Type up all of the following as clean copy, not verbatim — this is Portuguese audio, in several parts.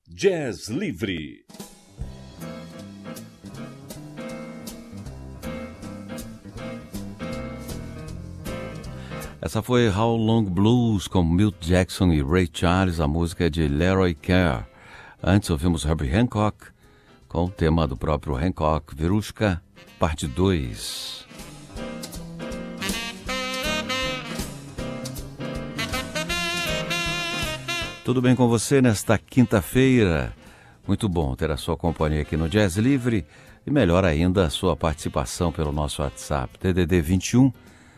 Jazz Livre. Essa foi How Long Blues com Milt Jackson e Ray Charles, a música é de Leroy Kerr. Antes ouvimos Herbie Hancock com o tema do próprio Hancock, Verushka, parte 2. Tudo bem com você nesta quinta-feira? Muito bom ter a sua companhia aqui no Jazz Livre e melhor ainda a sua participação pelo nosso WhatsApp, DDD 21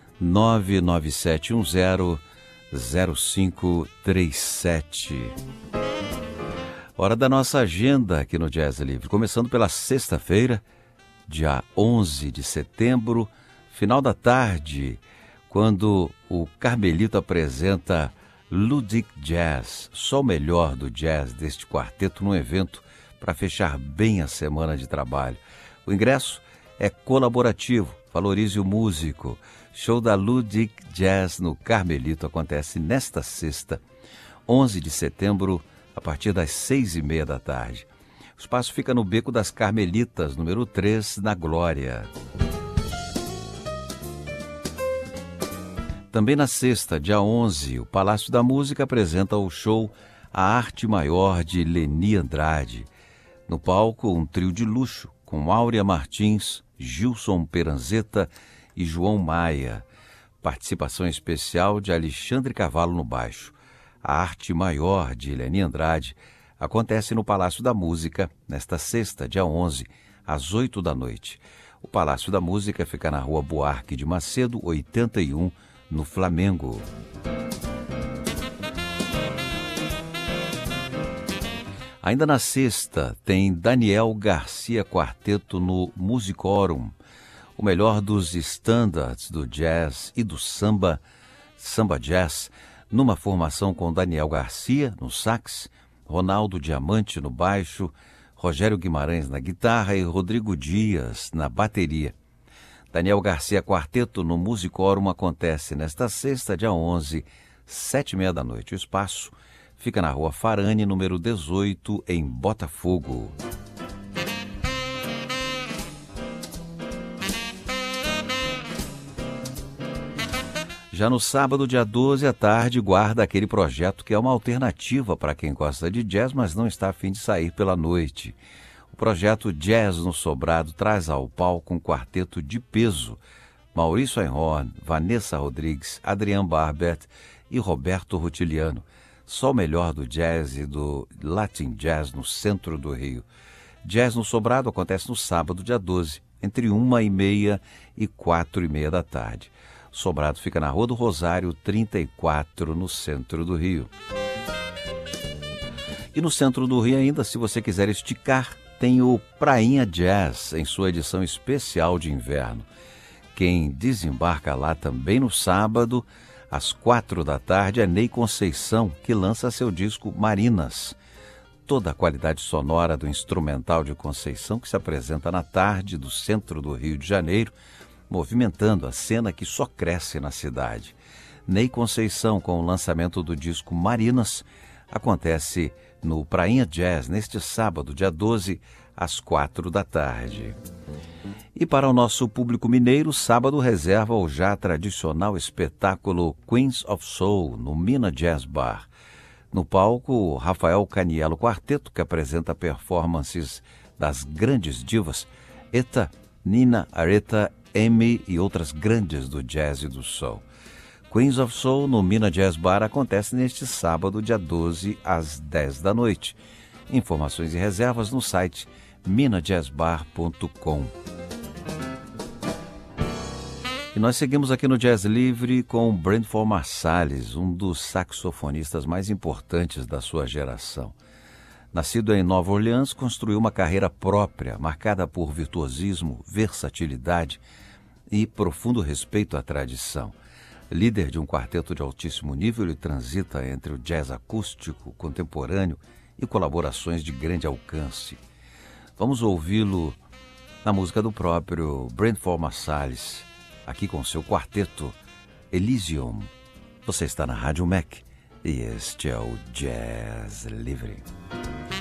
997100537. Hora da nossa agenda aqui no Jazz Livre, começando pela sexta-feira, dia 11 de setembro, final da tarde, quando o Carmelito apresenta Ludwig Jazz, só o melhor do jazz deste quarteto num evento para fechar bem a semana de trabalho. O ingresso é colaborativo, valorize o músico. Show da Ludwig Jazz no Carmelito acontece nesta sexta, 11 de setembro, a partir das 6h30 da tarde. O espaço fica no Beco das Carmelitas, número 3, na Glória. Também na sexta, dia 11, o Palácio da Música apresenta o show A Arte Maior de Leni Andrade. No palco, um trio de luxo com Áurea Martins, Gilson Peranzeta e João Maia. Participação especial de Alexandre Cavallo no baixo. A Arte Maior de Leni Andrade acontece no Palácio da Música nesta sexta, dia 11, às 8 da noite. O Palácio da Música fica na Rua Buarque de Macedo, 81, no Flamengo. Ainda na sexta, tem Daniel Garcia Quarteto no Musicorum, o melhor dos standards do jazz e do samba jazz, numa formação com Daniel Garcia no sax, Ronaldo Diamante no baixo, Rogério Guimarães na guitarra e Rodrigo Dias na bateria. Daniel Garcia Quarteto no Musicorum acontece nesta sexta, dia 11, 7h30 da noite. O espaço fica na Rua Farane, número 18, em Botafogo. Já no sábado, dia 12 à tarde, guarda aquele projeto que é uma alternativa para quem gosta de jazz, mas não está a fim de sair pela noite. O projeto Jazz no Sobrado traz ao palco um quarteto de peso. Maurício Einhorn, Vanessa Rodrigues, Adrian Barbet e Roberto Rutiliano. Só o melhor do jazz e do Latin Jazz no centro do Rio. Jazz no Sobrado acontece no sábado, dia 12, entre 1h30 e 4h30 da tarde. Sobrado fica na Rua do Rosário, 34, no centro do Rio. E no centro do Rio ainda, se você quiser esticar, tem o Prainha Jazz, em sua edição especial de inverno. Quem desembarca lá também no sábado, às 4 da tarde, é Ney Conceição, que lança seu disco Marinas. Toda a qualidade sonora do instrumental de Conceição, que se apresenta na tarde do centro do Rio de Janeiro, movimentando a cena que só cresce na cidade. Ney Conceição, com o lançamento do disco Marinas, acontece no Prainha Jazz neste sábado, dia 12, às 4 da tarde. E para o nosso público mineiro, sábado reserva o já tradicional espetáculo Queens of Soul, no Mina Jazz Bar. No palco, Rafael Caniello Quarteto, que apresenta performances das grandes divas Etta, Nina, Aretha, Amy e outras grandes do jazz e do soul. Queens of Soul no Mina Jazz Bar acontece neste sábado, dia 12, às 10 da noite. Informações e reservas no site minajazzbar.com. E nós seguimos aqui no Jazz Livre com Branford Marsalis, um dos saxofonistas mais importantes da sua geração. Nascido em Nova Orleans, construiu uma carreira própria, marcada por virtuosismo, versatilidade e profundo respeito à tradição. Líder de um quarteto de altíssimo nível, ele transita entre o jazz acústico, contemporâneo e colaborações de grande alcance. Vamos ouvi-lo na música do próprio Branford Marsalis, aqui com seu quarteto Elysium. Você está na Rádio Mac e este é o Jazz Livre.